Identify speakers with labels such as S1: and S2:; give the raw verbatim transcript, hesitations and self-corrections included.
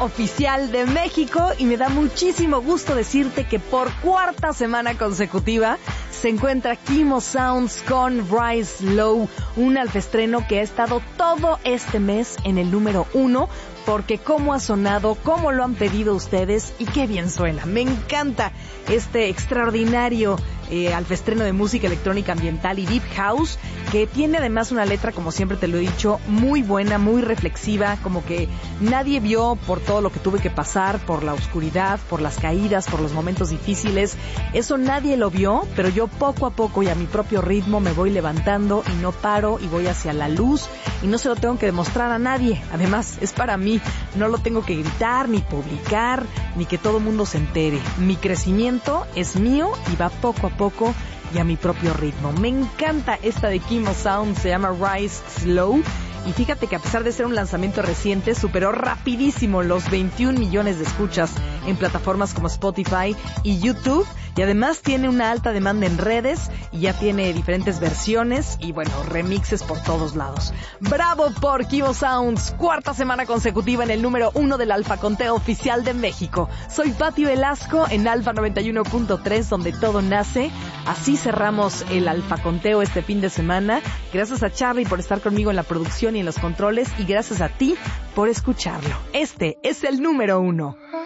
S1: oficial de México, y me da muchísimo gusto decirte que por cuarta semana consecutiva se encuentra Kimo Sounds con Rise Low, un alfaestreno que ha estado todo este mes en el número uno, porque cómo ha sonado, cómo lo han pedido ustedes y qué bien suena. Me encanta este extraordinario eh, alfaestreno de música electrónica ambiental y deep house, que tiene además una letra, como siempre te lo he dicho, muy buena, muy reflexiva, como que nadie vio por todo lo que tuve que pasar, por la oscuridad, por las caídas, por los momentos difíciles. Eso nadie lo vio, pero yo poco a poco y a mi propio ritmo me voy levantando y no paro y voy hacia la luz, y no se lo tengo que demostrar a nadie. Además, es para mí. No lo tengo que gritar, ni publicar, ni que todo el mundo se entere. Mi crecimiento es mío y va poco a poco y a mi propio ritmo. Me encanta esta de Kimo Sound, se llama Rise Slow. Y fíjate que a pesar de ser un lanzamiento reciente, superó rapidísimo los veintiún millones de escuchas en plataformas como Spotify y YouTube. Y además tiene una alta demanda en redes y ya tiene diferentes versiones y, bueno, remixes por todos lados. ¡Bravo por Kimo Sounds! Cuarta semana consecutiva en el número uno del Alfa Conteo Oficial de México. Soy Pati Velasco en Alfa noventa y uno punto tres, donde todo nace. Así cerramos el Alfa Conteo este fin de semana. Gracias a Charlie por estar conmigo en la producción y en los controles, y gracias a ti por escucharlo. Este es el número uno.